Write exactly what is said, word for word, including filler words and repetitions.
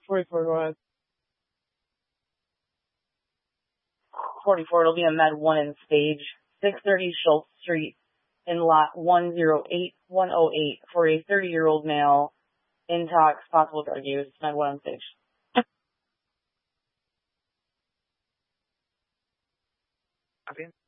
forty-four, go ahead. forty-four, it'll be a med one in stage, six thirty Schultz Street in lot one zero eight one zero eight for a thirty-year-old male, intox, possible drug use, med one on stage. Copy.